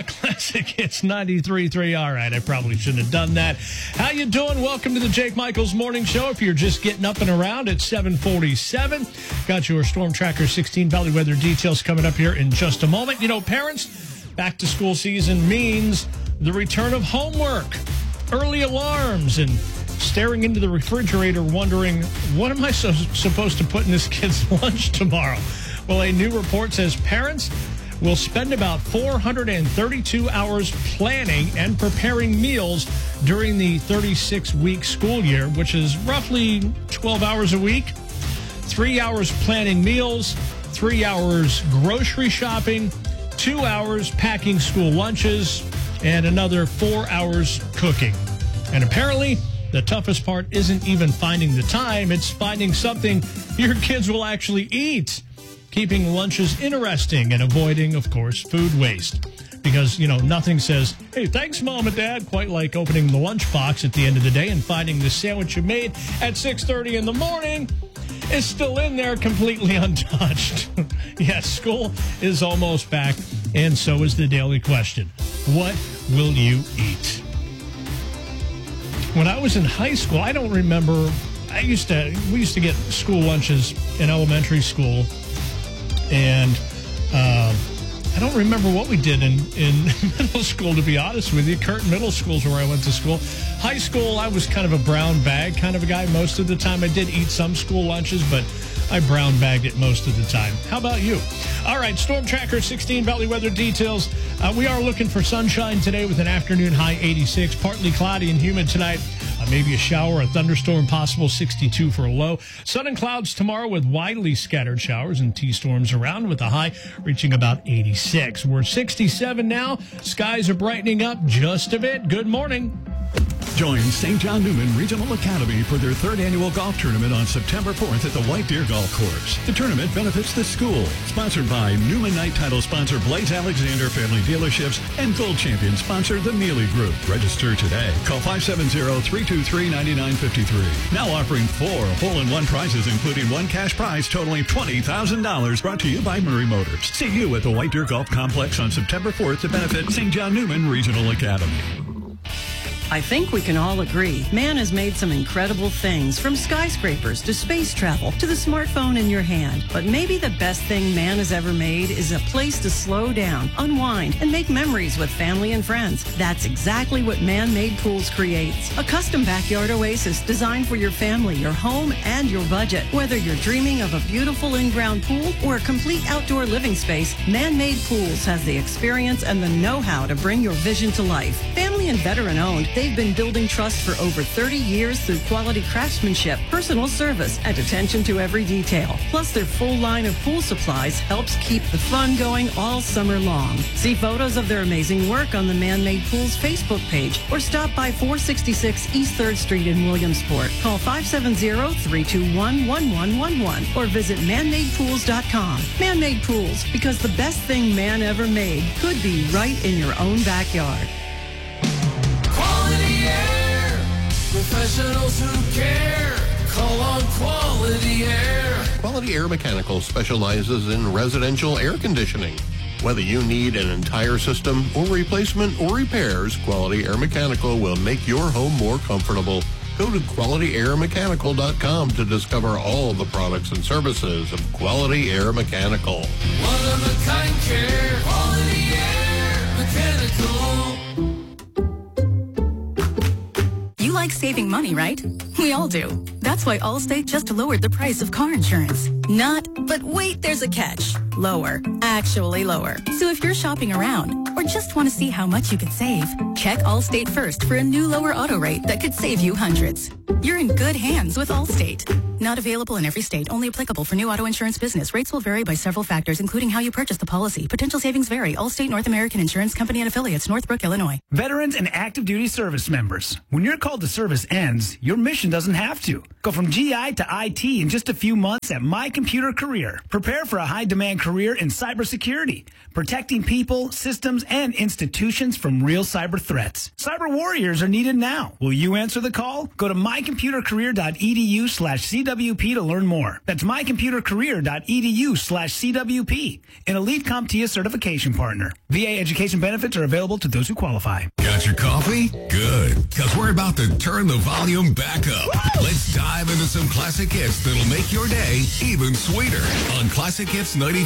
Rock Classic. It's 93.3. All right, I probably shouldn't have done that. How you doing? Welcome to the Jake Michaels Morning Show. If you're just getting up and around, it's 7:47. Got your Storm Tracker 16 Valley weather details coming up here in just a moment. You know, parents, back to school season means the return of homework, early alarms, and staring into the refrigerator wondering, what am I supposed to put in this kid's lunch tomorrow? Well, a new report says parents will spend about 432 hours planning and preparing meals during the 36-week school year, which is roughly 12 hours a week. 3 hours planning meals, 3 hours grocery shopping, 2 hours packing school lunches, and another 4 hours cooking. And apparently, the toughest part isn't even finding the time, it's finding something your kids will actually eat. Keeping lunches interesting and avoiding, of course, food waste. Because, you know, nothing says, hey, thanks, Mom and Dad, quite like opening the lunchbox at the end of the day and finding the sandwich you made at 6:30 in the morning is still in there completely untouched. Yes, school is almost back, and so is the daily question. What will you eat? When I was in high school, I don't remember, we used to get school lunches in elementary school. And I don't remember what we did in middle school, to be honest with you. Curtin Middle School is where I went to school. High school, I was kind of a brown bag kind of a guy. Most of the time, I did eat some school lunches, but I brown bagged it most of the time. How about you? All right, Storm Tracker 16 Valley weather details. We are looking for sunshine today with an afternoon high 86. Partly cloudy and humid tonight. Maybe a shower, a thunderstorm possible, 62 for a low. Sun and clouds tomorrow with widely scattered showers and T-storms around with a high reaching about 86. We're 67 now. Skies are brightening up just a bit. Good morning. Join St. John Newman Regional Academy for their third annual golf tournament on September 4th at the White Deer Golf Course. The tournament benefits the school. Sponsored by Newman Knight title sponsor Blaze Alexander Family Dealerships and Gold Champion sponsor the Neely Group. Register today. Call 570-323-9953. Now offering 4 hole-in-one prizes, including one cash prize totaling $20,000. Brought to you by Murray Motors. See you at the White Deer Golf Complex on September 4th to benefit St. John Newman Regional Academy. I think we can all agree, man has made some incredible things, from skyscrapers to space travel to the smartphone in your hand. But maybe the best thing man has ever made is a place to slow down, unwind, and make memories with family and friends. That's exactly what Man-Made Pools creates. A custom backyard oasis designed for your family, your home, and your budget. Whether you're dreaming of a beautiful in-ground pool or a complete outdoor living space, Man-Made Pools has the experience and the know-how to bring your vision to life. Family and veteran-owned, they've been building trust for over 30 years through quality craftsmanship, personal service, and attention to every detail. Plus, their full line of pool supplies helps keep the fun going all summer long. See photos of their amazing work on the Man-Made Pools Facebook page or stop by 466 East 3rd Street in Williamsport. Call 570-321-1111 or visit manmadepools.com. Man-Made Pools, because the best thing man ever made could be right in your own backyard. Quality Air, professionals who care. Call on Quality Air. Quality Air Mechanical specializes in residential air conditioning. Whether you need an entire system or replacement or repairs, Quality Air Mechanical will make your home more comfortable. Go to QualityAirMechanical.com to discover all the products and services of Quality Air Mechanical. One-of-a-kind care. Quality Air Mechanical. You like saving money, right? We all do. That's why Allstate just lowered the price of car insurance. Not, but wait, there's a catch. Lower. Actually lower. So if you're shopping around or just want to see how much you could save, check Allstate first for a new lower auto rate that could save you hundreds. You're in good hands with Allstate. Not available in every state. Only applicable for new auto insurance business. Rates will vary by several factors, including how you purchase the policy. Potential savings vary. Allstate North American Insurance Company and affiliates, Northbrook, Illinois. Veterans and active duty service members. When your call to service ends, your mission doesn't have to. Go from GI to IT in just a few months at My Computer Career. Prepare for a high-demand career in cybersecurity, protecting people, systems, and institutions from real cyber threats. Cyber warriors are needed now. Will you answer the call? Go to mycomputercareer.edu/CWI CWP to learn more. That's mycomputercareer.edu/CWP, an Elite CompTIA certification partner. VA education benefits are available to those who qualify. Got your coffee? Good, because we're about to turn the volume back up. Let's dive into some classic hits that'll make your day even sweeter on Classic Hits 90.